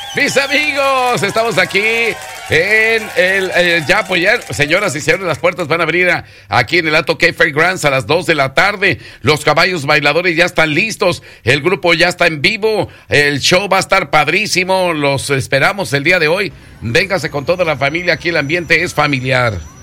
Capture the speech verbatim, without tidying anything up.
Mis amigos, estamos aquí en el, eh, ya pues ya, señoras y señores, las puertas van a abrir a, aquí en el Alto Cape Fairgrounds a las dos de la tarde. Los caballos bailadores ya están listos, el grupo ya está en vivo, el show va a estar padrísimo, los esperamos el día de hoy. Véngase con toda la familia, aquí el ambiente es familiar.